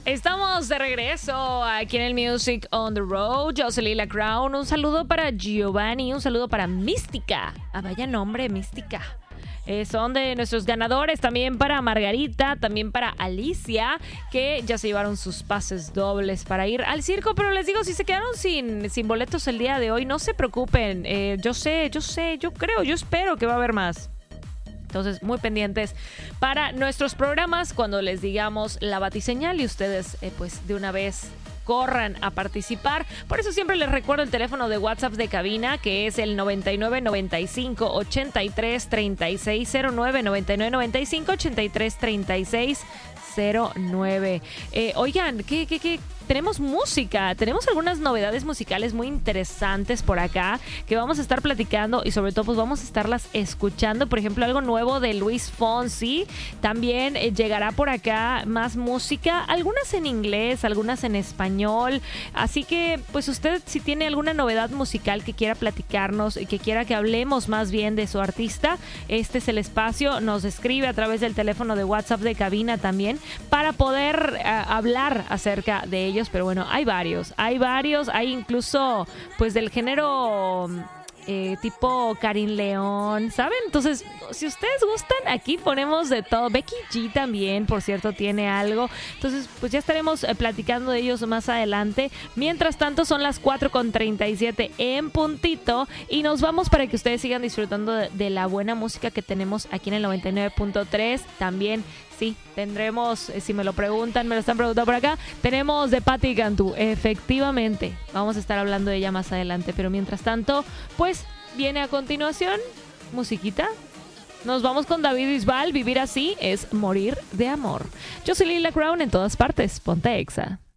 Estamos de regreso aquí en el Music on the Road. Yo soy Lila Crown. Un saludo para Giovanni, un saludo para Mística. Ah, vaya nombre, Mística. Son de nuestros ganadores, también para Margarita, también para Alicia, que ya se llevaron sus pases dobles para ir al circo. Pero les digo, si se quedaron sin boletos el día de hoy, no se preocupen. Yo espero que va a haber más. Entonces, muy pendientes para nuestros programas cuando les digamos la batiseñal y ustedes, pues, de una vez corran a participar. Por eso siempre les recuerdo el teléfono de WhatsApp de cabina, que es el 99 95 83 36 09, 99 95 83 36 09. Oigan, ¿qué? Tenemos música, tenemos algunas novedades musicales muy interesantes por acá que vamos a estar platicando y sobre todo pues vamos a estarlas escuchando. Por ejemplo, algo nuevo de Luis Fonsi. También llegará por acá más música, algunas en inglés, algunas en español. Así que pues usted, si tiene alguna novedad musical que quiera platicarnos y que quiera que hablemos más bien de su artista, este es el espacio. Nos escribe a través del teléfono de WhatsApp de cabina también para poder hablar acerca de ellos. Pero bueno, hay varios, hay incluso pues del género tipo Karin León, ¿saben? Entonces, si ustedes gustan, aquí ponemos de todo. Becky G también, por cierto, tiene algo. Entonces, pues ya estaremos platicando de ellos más adelante. Mientras tanto, son las 4:37 en puntito y nos vamos para que ustedes sigan disfrutando de la buena música que tenemos aquí en el 99.3. También sí, tendremos, si me lo preguntan, me lo están preguntando por acá, tenemos de Patti Cantú, efectivamente. Vamos a estar hablando de ella más adelante, pero mientras tanto, pues viene a continuación musiquita. Nos vamos con David Bisbal. Vivir así es morir de amor. Yo soy Lila Crown en todas partes. Ponte Exa.